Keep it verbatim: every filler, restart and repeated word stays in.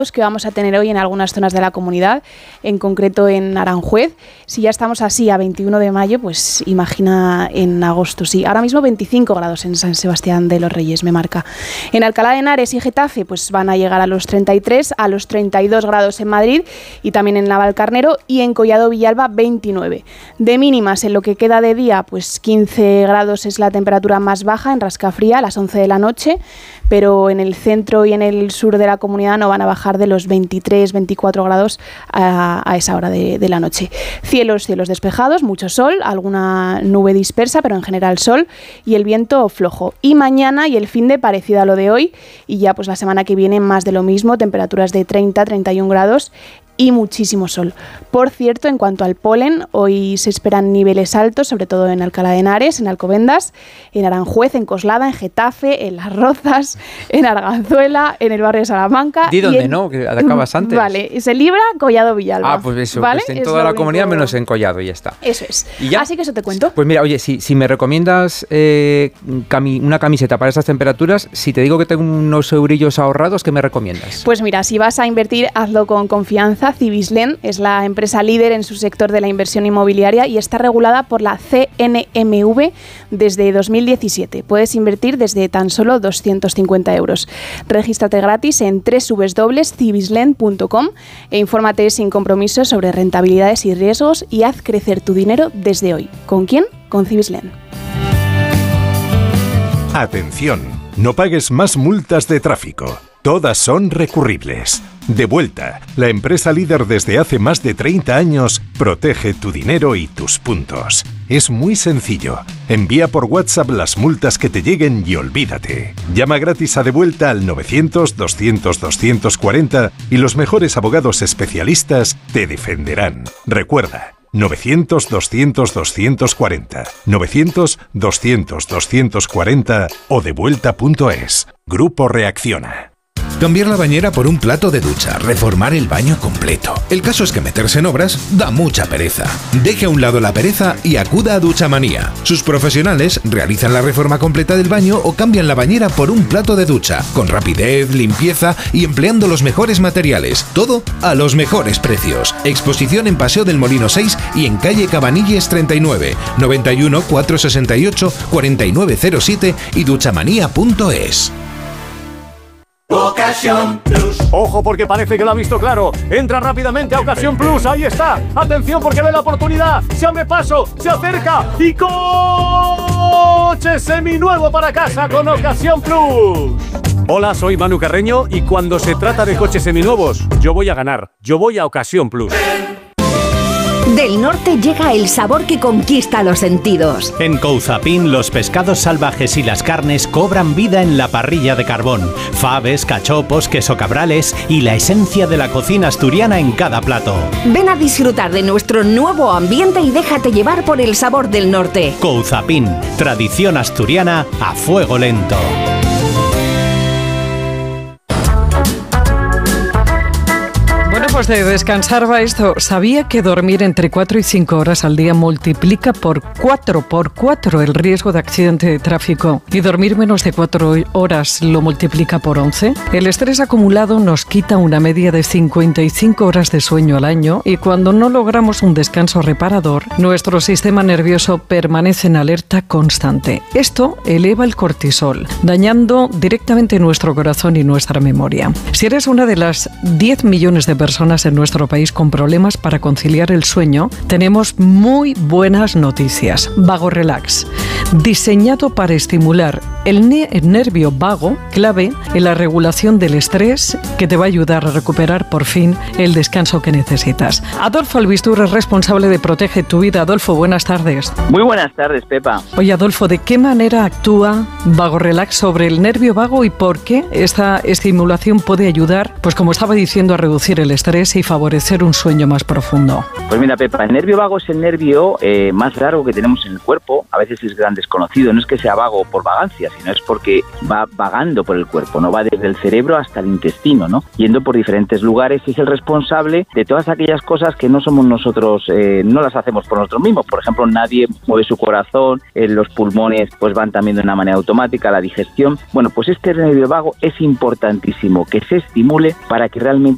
que vamos a tener hoy en algunas zonas de la comunidad, en concreto en Aranjuez. Si ya estamos así a veintiuno de mayo, pues imagina en agosto, sí. Ahora mismo veinticinco grados en San Sebastián de los Reyes, me marca. En Alcalá de Henares y Getafe, pues van a llegar a los treinta y tres, a los treinta y dos grados en Madrid y también en Navalcarnero, y en Collado Villalba veintinueve. De mínimas, en lo que queda de día, pues quince grados es la temperatura más baja en Rascafría a las once de la noche, pero en el centro y en el sur de la comunidad no van a bajar de los veintitrés, veinticuatro grados a, a esa hora de, de la noche. Cielos, cielos despejados, mucho sol, alguna nube dispersa, pero en general sol, y el viento flojo. Y mañana y el fin de parecido a lo de hoy, y ya pues la semana que viene más de lo mismo, temperaturas de treinta, treinta y un grados y muchísimo sol. Por cierto, en cuanto al polen, hoy se esperan niveles altos, sobre todo en Alcalá de Henares, en Alcobendas, en Aranjuez, en Coslada, en Getafe, en Las Rozas, en Arganzuela, en el barrio de Salamanca. ¿De dónde, en... no? Que acabas antes. Vale, se libra Collado Villalba. Ah, pues eso, ¿vale? pues en es toda la único... comunidad menos en Collado, y ya está. Eso es. ¿Y ya? Así que eso te cuento. Pues mira, oye, si, si me recomiendas eh, cami- una camiseta para estas temperaturas, si te digo que tengo unos eurillos ahorrados, ¿qué me recomiendas? Pues mira, si vas a invertir, hazlo con confianza. Cibislen es la empresa líder en su sector de la inversión inmobiliaria y está regulada por la C N M V desde dos mil diecisiete. Puedes invertir desde tan solo doscientos cincuenta euros. Regístrate gratis en doble u doble u doble u punto cibislen punto com e infórmate sin compromiso sobre rentabilidades y riesgos y haz crecer tu dinero desde hoy. ¿Con quién? Con Cibislen. Atención, no pagues más multas de tráfico. Todas son recurribles. Devuelta, la empresa líder desde hace más de treinta años, protege tu dinero y tus puntos. Es muy sencillo. Envía por WhatsApp las multas que te lleguen y olvídate. Llama gratis a Devuelta al novecientos, doscientos, doscientos cuarenta y los mejores abogados especialistas te defenderán. Recuerda, novecientos, doscientos, doscientos cuarenta, novecientos, doscientos, doscientos cuarenta o devuelta punto es. Grupo Reacciona. Cambiar la bañera por un plato de ducha, reformar el baño completo. El caso es que meterse en obras da mucha pereza. Deje a un lado la pereza y acuda a Duchamanía. Sus profesionales realizan la reforma completa del baño o cambian la bañera por un plato de ducha, con rapidez, limpieza y empleando los mejores materiales. Todo a los mejores precios. Exposición en Paseo del Molino seis y en calle Cabanilles treinta y nueve, noventa y uno, cuatrocientos sesenta y ocho, cuarenta y nueve cero siete y duchamanía punto es. Ocasión Plus. Ojo, porque parece que lo ha visto claro. Entra rápidamente a Ocasión Plus. Ahí está. Atención, porque ve la oportunidad. Se abre paso, se acerca y coche seminuevo para casa con Ocasión Plus. Hola, soy Manu Carreño y cuando se trata de coches seminuevos, yo voy a ganar. Yo voy a Ocasión Plus. Del norte llega el sabor que conquista los sentidos. En Couzapin los pescados salvajes y las carnes cobran vida en la parrilla de carbón. Faves, cachopos, queso cabrales y la esencia de la cocina asturiana en cada plato. Ven a disfrutar de nuestro nuevo ambiente y déjate llevar por el sabor del norte. Couzapin, tradición asturiana a fuego lento. Pues de descansar va esto. ¿Sabía que dormir entre cuatro y cinco horas al día multiplica por cuatro, por cuatro el riesgo de accidente de tráfico? Y dormir menos de cuatro horas lo multiplica por once. El estrés acumulado nos quita una media de cincuenta y cinco horas de sueño al año y cuando no logramos un descanso reparador, nuestro sistema nervioso permanece en alerta constante. Esto eleva el cortisol, dañando directamente nuestro corazón y nuestra memoria. Si eres una de las diez millones de personas en nuestro país con problemas para conciliar el sueño, tenemos muy buenas noticias. Vago Relax, diseñado para estimular el, ne- el nervio vago, clave en la regulación del estrés, que te va a ayudar a recuperar por fin el descanso que necesitas. Adolfo Albistur es responsable de Protege tu Vida. Adolfo, buenas tardes. Muy buenas tardes, Pepa. Oye, Adolfo, ¿de qué manera actúa Vago Relax sobre el nervio vago y por qué esta estimulación puede ayudar, pues como estaba diciendo, a reducir el estrés y favorecer un sueño más profundo? Pues mira, Pepa, el nervio vago es el nervio eh, más largo que tenemos en el cuerpo. A veces es gran desconocido. No es que sea vago por vagancia, sino es porque va vagando por el cuerpo, no va desde el cerebro hasta el intestino, ¿no? Yendo por diferentes lugares, y es el responsable de todas aquellas cosas que no somos nosotros, eh, no las hacemos por nosotros mismos. Por ejemplo, nadie mueve su corazón, eh, los pulmones pues van también de una manera automática, la digestión. Bueno, pues este nervio vago es importantísimo que se estimule para que realmente